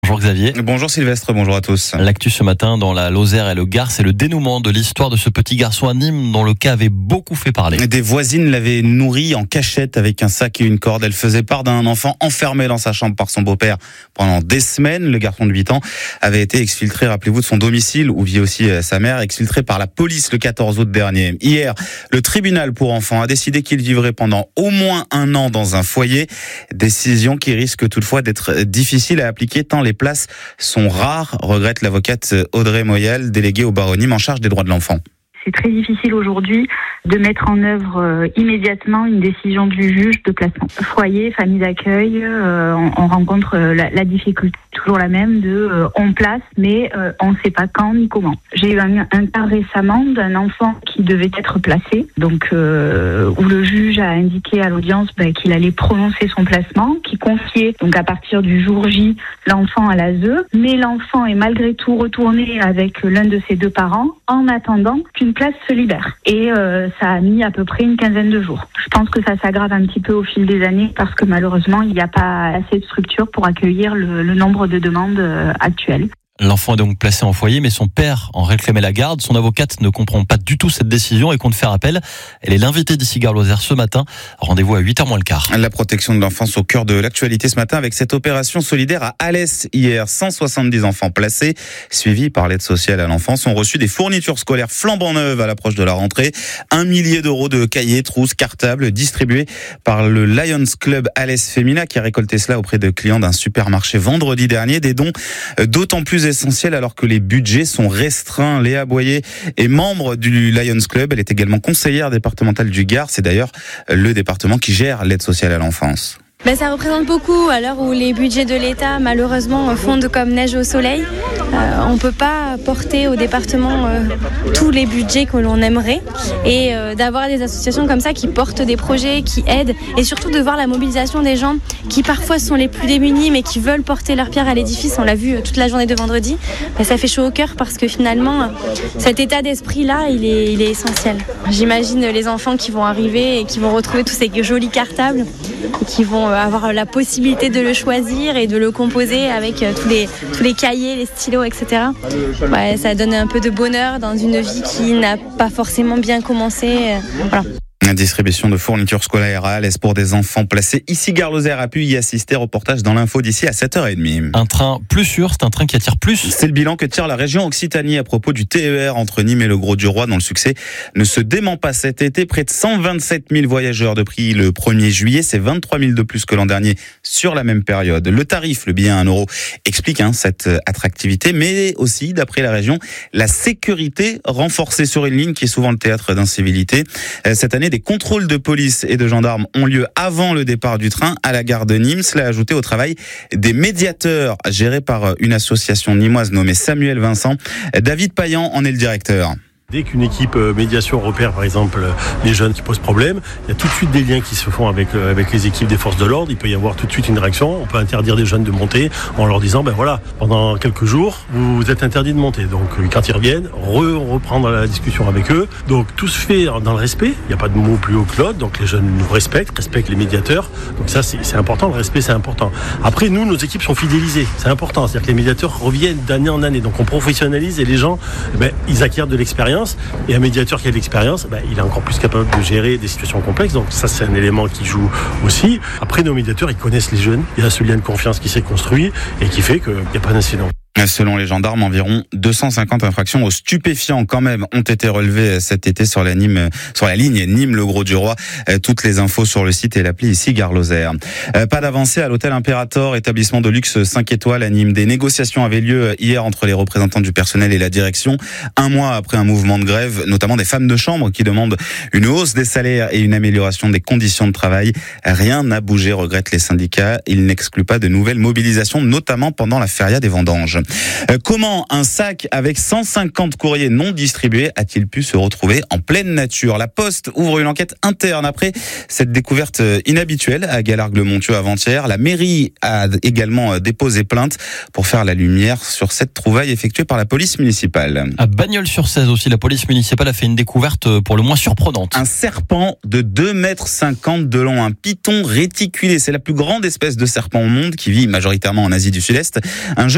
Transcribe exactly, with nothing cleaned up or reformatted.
Bonjour Xavier. Bonjour Sylvestre, bonjour à tous. L'actu ce matin dans la Lozère et le Gard, c'est le dénouement de l'histoire de ce petit garçon à Nîmes dont le cas avait beaucoup fait parler. Des voisines l'avaient nourri en cachette avec un sac et une corde. Elle faisait part d'un enfant enfermé dans sa chambre par son beau-père pendant des semaines. Le garçon de huit ans avait été exfiltré, rappelez-vous, de son domicile où vit aussi sa mère, exfiltré par la police le quatorze août dernier. Hier, le tribunal pour enfants a décidé qu'il vivrait pendant au moins un an dans un foyer. Décision qui risque toutefois d'être difficile à appliquer tant les places sont rares, regrette l'avocate Audrey Moyal, déléguée au barreau Nîmes en charge des droits de l'enfant. C'est très difficile aujourd'hui de mettre en œuvre euh, immédiatement une décision du juge de placement. Foyer, famille d'accueil, euh, on, on rencontre euh, la, la difficulté toujours la même de euh, on place, mais euh, on ne sait pas quand ni comment. J'ai eu un, un cas récemment d'un enfant qui devait être placé, donc euh, où le juge a indiqué à l'audience ben, qu'il allait prononcer son placement, qui confiait donc à partir du jour J l'enfant à l'A S E, mais l'enfant est malgré tout retourné avec l'un de ses deux parents en attendant qu'une place se libère. Et euh, ça a mis à peu près une quinzaine de jours. Je pense que ça s'aggrave un petit peu au fil des années parce que malheureusement, il n'y a pas assez de structures pour accueillir le, le nombre de demandes euh, actuelles. L'enfant est donc placé en foyer, mais son père en réclamait la garde. Son avocate ne comprend pas du tout cette décision et compte faire appel. Elle est l'invitée d'ici Gare Lozère ce matin. Rendez-vous à huit heures moins le quart. La protection de l'enfance au cœur de l'actualité ce matin avec cette opération solidaire à Alès hier. cent soixante-dix enfants placés, suivis par l'aide sociale à l'enfance, ont reçu des fournitures scolaires flambant neuves à l'approche de la rentrée. Un millier d'euros de cahiers, trousses, cartables distribués par le Lions Club Alès Fémina qui a récolté cela auprès de clients d'un supermarché vendredi dernier. Des dons d'autant plus essentiel alors que les budgets sont restreints. Léa Boyer est membre du Lions Club. Elle est également conseillère départementale du Gard. C'est d'ailleurs le département qui gère l'aide sociale à l'enfance. Ben, ça représente beaucoup à l'heure où les budgets de l'État malheureusement fondent comme neige au soleil. Euh, on ne peut pas porter au département euh, tous les budgets que l'on aimerait et euh, d'avoir des associations comme ça qui portent des projets, qui aident et surtout de voir la mobilisation des gens qui parfois sont les plus démunis mais qui veulent porter leur pierre à l'édifice. On l'a vu toute la journée de vendredi. Ben, ça fait chaud au cœur parce que finalement cet état d'esprit-là il est, il est essentiel. J'imagine les enfants qui vont arriver et qui vont retrouver tous ces jolis cartables et qui vont avoir la possibilité de le choisir et de le composer avec tous les, tous les cahiers, les stylos, et cetera. Ouais, ça donne un peu de bonheur dans une vie qui n'a pas forcément bien commencé. Voilà. Distribution de fournitures scolaires à Alès pour des enfants placés ici. Gare Lozère a pu y assister. Reportage dans l'info d'ici à sept heures trente. Un train plus sûr, c'est un train qui attire plus. C'est le bilan que tire la région Occitanie à propos du T E R entre Nîmes et le Grau-du-Roi, dont le succès ne se dément pas cet été. Près de cent vingt-sept mille voyageurs de prix le premier juillet. C'est vingt-trois mille de plus que l'an dernier sur la même période. Le tarif, le billet à un euro, explique hein, cette attractivité, mais aussi, d'après la région, la sécurité renforcée sur une ligne qui est souvent le théâtre d'incivilités. Cette année, des contrôles de police et de gendarmes ont lieu avant le départ du train à la gare de Nîmes. Cela ajouté au travail des médiateurs gérés par une association nîmoise nommée Samuel Vincent. David Payan en est le directeur. Dès qu'une équipe médiation repère, par exemple, les jeunes qui posent problème, il y a tout de suite des liens qui se font avec, avec les équipes des forces de l'ordre. Il peut y avoir tout de suite une réaction. On peut interdire des jeunes de monter en leur disant, ben voilà, pendant quelques jours, vous êtes interdits de monter. Donc, quand ils reviennent, re, on reprend la discussion avec eux. Donc, tout se fait dans le respect. Il n'y a pas de mot plus haut que l'autre. Donc, les jeunes nous respectent, respectent les médiateurs. Donc, ça, c'est, c'est important. Le respect, c'est important. Après, nous, nos équipes sont fidélisées. C'est important. C'est-à-dire que les médiateurs reviennent d'année en année. Donc, on professionnalise et les gens, ben, ils acquièrent de l'expérience. Et un médiateur qui a de l'expérience, ben, il est encore plus capable de gérer des situations complexes. Donc ça, c'est un élément qui joue aussi. Après, nos médiateurs, ils connaissent les jeunes. Il y a ce lien de confiance qui s'est construit et qui fait qu'il n'y a pas d'incident. Selon les gendarmes, environ deux cent cinquante infractions aux stupéfiants quand même ont été relevées cet été sur la Nîmes, sur la ligne Nîmes-Le Grau-du-Roi. Toutes les infos sur le site et l'appli ici Gare Lozère. Pas d'avancée à l'hôtel Imperator, établissement de luxe cinq étoiles à Nîmes. Des négociations avaient lieu hier entre les représentants du personnel et la direction. Un mois après un mouvement de grève, notamment des femmes de chambre qui demandent une hausse des salaires et une amélioration des conditions de travail. Rien n'a bougé, regrettent les syndicats. Ils n'excluent pas de nouvelles mobilisations, notamment pendant la feria des vendanges. Comment un sac avec cent cinquante courriers non distribués a-t-il pu se retrouver en pleine nature? La Poste ouvre une enquête interne après cette découverte inhabituelle à Galargues-le-Montieu avant-hier. La mairie a également déposé plainte pour faire la lumière sur cette trouvaille effectuée par la police municipale. À Bagnols-sur-Cèze aussi, la police municipale a fait une découverte pour le moins surprenante. Un serpent de deux mètres cinquante de long, un python réticulé. C'est la plus grande espèce de serpent au monde qui vit majoritairement en Asie du Sud-Est. Un jeune